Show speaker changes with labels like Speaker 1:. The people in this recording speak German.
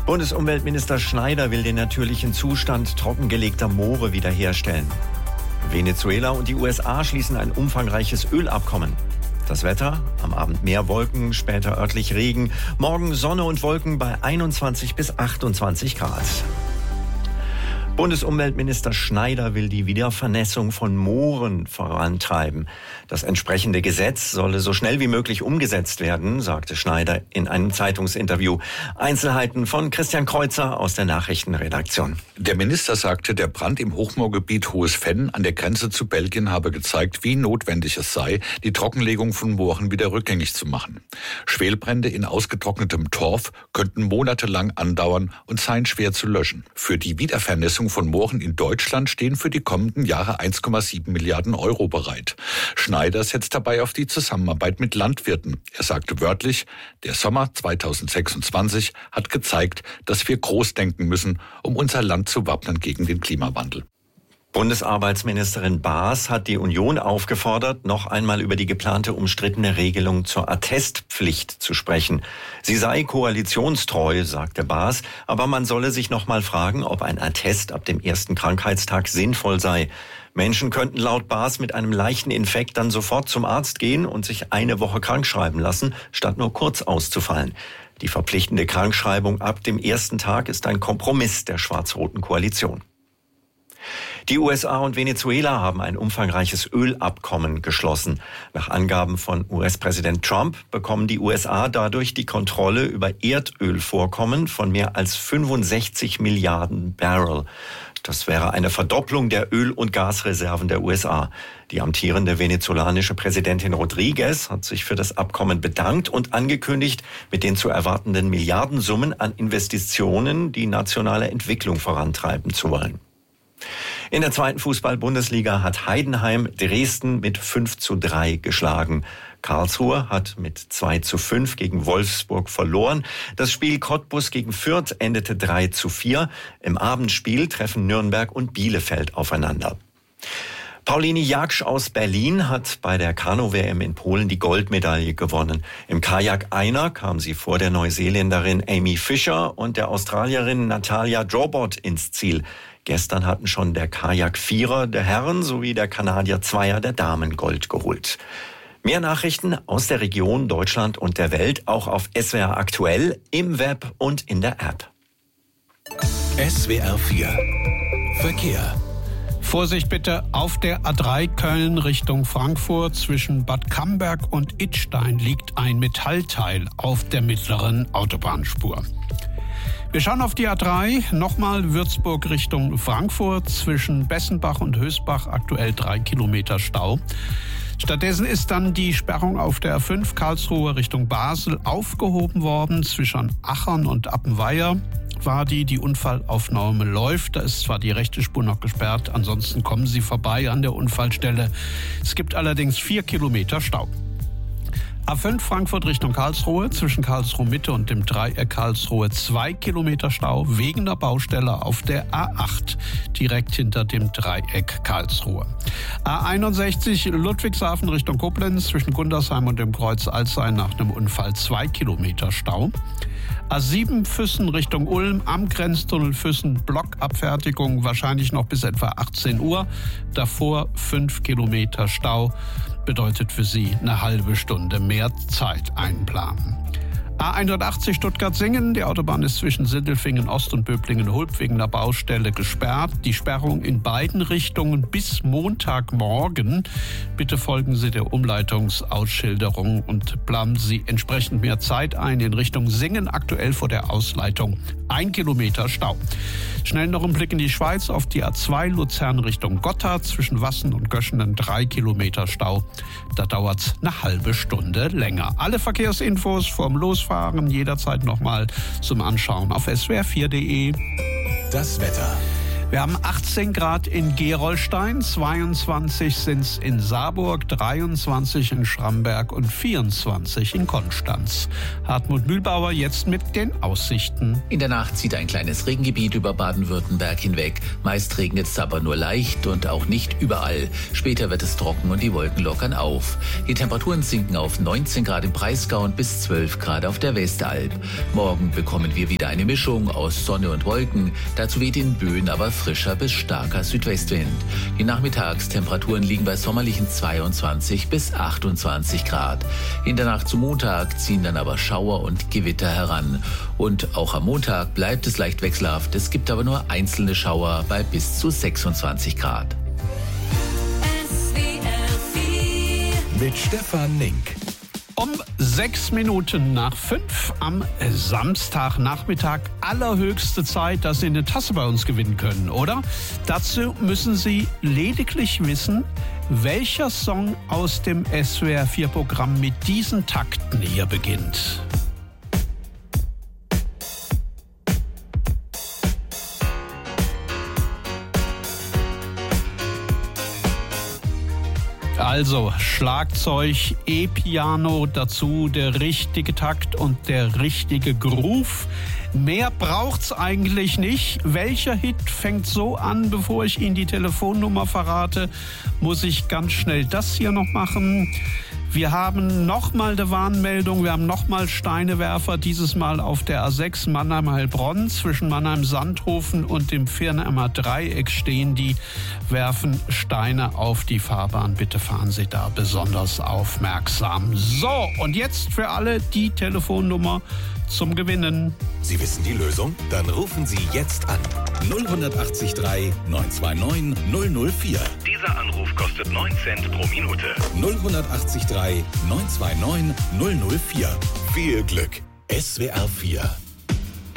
Speaker 1: Bundesumweltminister Schneider will den natürlichen Zustand trockengelegter Moore wiederherstellen. Venezuela und die USA schließen ein umfangreiches Ölabkommen. Das Wetter, am Abend mehr Wolken, später örtlich Regen, morgen Sonne und Wolken bei 21 bis 28 Grad. Bundesumweltminister Schneider will die Wiedervernässung von Mooren vorantreiben. Das entsprechende Gesetz solle so schnell wie möglich umgesetzt werden, sagte Schneider in einem Zeitungsinterview. Einzelheiten von Christian Kreuzer aus der Nachrichtenredaktion.
Speaker 2: Der Minister sagte, der Brand im Hochmoorgebiet Hohes Venn an der Grenze zu Belgien habe gezeigt, wie notwendig es sei, die Trockenlegung von Mooren wieder rückgängig zu machen. Schwelbrände in ausgetrocknetem Torf könnten monatelang andauern und seien schwer zu löschen. Für die Wiedervernässung von Mooren in Deutschland stehen für die kommenden Jahre 1,7 Milliarden Euro bereit. Schneider setzt dabei auf die Zusammenarbeit mit Landwirten. Er sagte wörtlich, der Sommer 2026 hat gezeigt, dass wir groß denken müssen, um unser Land zu wappnen gegen den Klimawandel.
Speaker 1: Bundesarbeitsministerin Baas hat die Union aufgefordert, noch einmal über die geplante umstrittene Regelung zur Attestpflicht zu sprechen. Sie sei koalitionstreu, sagte Baas, aber man solle sich noch mal fragen, ob ein Attest ab dem ersten Krankheitstag sinnvoll sei. Menschen könnten laut Baas mit einem leichten Infekt dann sofort zum Arzt gehen und sich eine Woche krankschreiben lassen, statt nur kurz auszufallen. Die verpflichtende Krankschreibung ab dem ersten Tag ist ein Kompromiss der schwarz-roten Koalition. Die USA und Venezuela haben ein umfangreiches Ölabkommen geschlossen. Nach Angaben von US-Präsident Trump bekommen die USA dadurch die Kontrolle über Erdölvorkommen von mehr als 65 Milliarden Barrel. Das wäre eine Verdopplung der Öl- und Gasreserven der USA. Die amtierende venezolanische Präsidentin Rodriguez hat sich für das Abkommen bedankt und angekündigt, mit den zu erwartenden Milliardensummen an Investitionen die nationale Entwicklung vorantreiben zu wollen. In der zweiten Fußball-Bundesliga hat Heidenheim Dresden mit 5:3 geschlagen. Karlsruhe hat mit 2:5 gegen Wolfsburg verloren. Das Spiel Cottbus gegen Fürth endete 3:4. Im Abendspiel treffen Nürnberg und Bielefeld aufeinander. Pauline Jaksch aus Berlin hat bei der Kanu-WM in Polen die Goldmedaille gewonnen. Im Kajak-Einer kam sie vor der Neuseeländerin Amy Fisher und der Australierin Natalia Jobot ins Ziel. Gestern hatten schon der Kajak-Vierer der Herren sowie der Kanadier-Zweier der Damen Gold geholt. Mehr Nachrichten aus der Region, Deutschland und der Welt auch auf SWR Aktuell, im Web und in der App.
Speaker 3: SWR 4 Verkehr.
Speaker 4: Vorsicht bitte auf der A3 Köln Richtung Frankfurt. Zwischen Bad Camberg und Idstein liegt ein Metallteil auf der mittleren Autobahnspur. Wir schauen auf die A3, nochmal Würzburg Richtung Frankfurt, zwischen Bessenbach und Hösbach aktuell 3 Kilometer Stau. Stattdessen ist dann die Sperrung auf der A5 Karlsruhe Richtung Basel aufgehoben worden. Zwischen Achern und Appenweier war die Unfallaufnahme läuft. Da ist zwar die rechte Spur noch gesperrt, ansonsten kommen Sie vorbei an der Unfallstelle. Es gibt allerdings 4 Kilometer Stau. A5 Frankfurt Richtung Karlsruhe, zwischen Karlsruhe Mitte und dem Dreieck Karlsruhe 2 Kilometer Stau wegen der Baustelle auf der A8, direkt hinter dem Dreieck Karlsruhe. A61 Ludwigshafen Richtung Koblenz, zwischen Gundersheim und dem Kreuz Alzey nach einem Unfall 2 Kilometer Stau. A7 Füssen Richtung Ulm, am Grenztunnel Füssen Blockabfertigung, wahrscheinlich noch bis etwa 18 Uhr. Davor 5 Kilometer Stau, bedeutet für Sie eine halbe Stunde mehr Zeit einplanen. A180 Stuttgart-Singen, die Autobahn ist zwischen Sindelfingen Ost und Böblingen-Hulb wegen der Baustelle gesperrt. Die Sperrung in beiden Richtungen bis Montagmorgen. Bitte folgen Sie der Umleitungsausschilderung und planen Sie entsprechend mehr Zeit ein. In Richtung Singen aktuell vor der Ausleitung 1 Kilometer Stau. Schnell noch ein Blick in die Schweiz auf die A2 Luzern Richtung Gotthard, zwischen Wassen und Göschenen 3 Kilometer Stau. Da dauert es eine halbe Stunde länger. Alle Verkehrsinfos vom Losfahren jederzeit nochmal zum Anschauen auf swr4.de.
Speaker 3: Das Wetter.
Speaker 4: Wir haben 18 Grad in Gerolstein, 22 sind es in Saarburg, 23 in Schramberg und 24 in Konstanz. Hartmut Mühlbauer jetzt mit den Aussichten.
Speaker 5: In der Nacht zieht ein kleines Regengebiet über Baden-Württemberg hinweg. Meist regnet es aber nur leicht und auch nicht überall. Später wird es trocken und die Wolken lockern auf. Die Temperaturen sinken auf 19 Grad im Breisgau und bis 12 Grad auf der Westalb. Morgen bekommen wir wieder eine Mischung aus Sonne und Wolken. Dazu weht in Böen aber frischer bis starker Südwestwind. Die Nachmittagstemperaturen liegen bei sommerlichen 22 bis 28 Grad. In der Nacht zu Montag ziehen dann aber Schauer und Gewitter heran. Und auch am Montag bleibt es leicht wechselhaft. Es gibt aber nur einzelne Schauer bei bis zu 26 Grad.
Speaker 3: Mit Stefan Nink.
Speaker 4: Um 6 Minuten nach 5 am Samstagnachmittag. Allerhöchste Zeit, dass Sie eine Tasse bei uns gewinnen können, oder? Dazu müssen Sie lediglich wissen, welcher Song aus dem SWR4-Programm mit diesen Takten hier beginnt. Also Schlagzeug, E-Piano, dazu der richtige Takt und der richtige Groove. Mehr braucht's eigentlich nicht. Welcher Hit fängt so an? Bevor ich Ihnen die Telefonnummer verrate, muss ich ganz schnell das hier noch machen. Wir haben nochmal eine Warnmeldung, wir haben nochmal Steinewerfer, dieses Mal auf der A6 Mannheim-Heilbronn. Zwischen Mannheim-Sandhofen und dem Firnheimer Dreieck stehen die, werfen Steine auf die Fahrbahn. Bitte fahren Sie da besonders aufmerksam. So, und jetzt für alle die Telefonnummer zum Gewinnen.
Speaker 3: Sie wissen die Lösung? Dann rufen Sie jetzt an. 0183 929 004.
Speaker 6: Dieser Anruf kostet 9 Cent pro Minute.
Speaker 3: 0183 929 004. Viel Glück. SWR 4